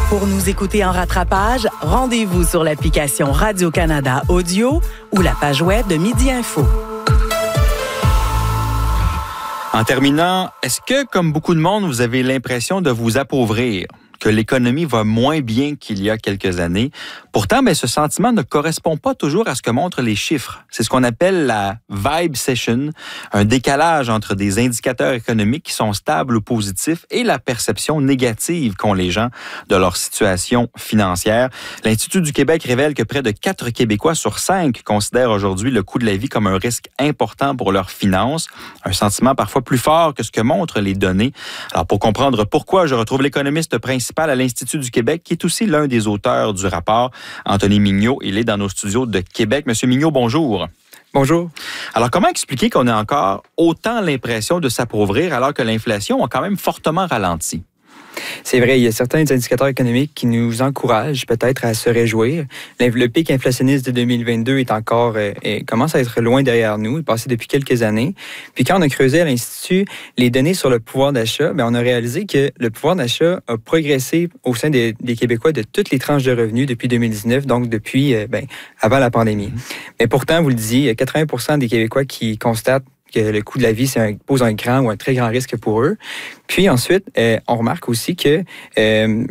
Pour nous écouter en rattrapage, rendez-vous sur l'application Radio-Canada Audio ou la page web de Midi Info. En terminant, est-ce que, comme beaucoup de monde, vous avez l'impression de vous appauvrir? Que l'économie va moins bien qu'il y a quelques années. Pourtant, ce sentiment ne correspond pas toujours à ce que montrent les chiffres. C'est ce qu'on appelle la vibe session, un décalage entre des indicateurs économiques qui sont stables ou positifs et la perception négative qu'ont les gens de leur situation financière. L'Institut du Québec révèle que près de 4 Québécois sur 5 considèrent aujourd'hui le coût de la vie comme un risque important pour leurs finances, un sentiment parfois plus fort que ce que montrent les données. Alors, pour comprendre pourquoi, je retrouve l'économiste principal à l'Institut du Québec, qui est aussi l'un des auteurs du rapport, Anthony Mignot. Il est dans nos studios de Québec. Monsieur Mignot, bonjour. Bonjour. Alors, comment expliquer qu'on a encore autant l'impression de s'appauvrir alors que l'inflation a quand même fortement ralenti? C'est vrai, il y a certains indicateurs économiques qui nous encouragent peut-être à se réjouir. Le pic inflationniste de 2022 est encore commence à être loin derrière nous, il est passé depuis quelques années. Puis quand on a creusé à l'Institut les données sur le pouvoir d'achat, on a réalisé que le pouvoir d'achat a progressé au sein des Québécois de toutes les tranches de revenus depuis 2019, donc depuis avant la pandémie. Mais pourtant, vous le disiez, il y a 80% des Québécois qui constatent que le coût de la vie pose un grand ou un très grand risque pour eux. Puis ensuite, on remarque aussi que il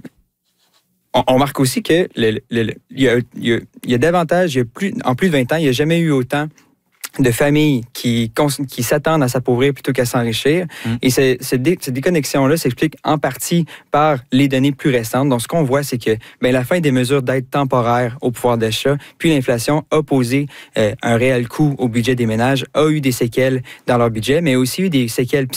y a davantage, en plus de 20 ans, il n'y a jamais eu autant de familles qui s'attendent à s'appauvrir plutôt qu'à s'enrichir. Et cette déconnexion-là s'explique en partie par les données plus récentes. Donc, ce qu'on voit, c'est que la fin des mesures d'aide temporaire au pouvoir d'achat, puis l'inflation a posé un réel coût au budget des ménages, a eu des séquelles dans leur budget, mais aussi eu des séquelles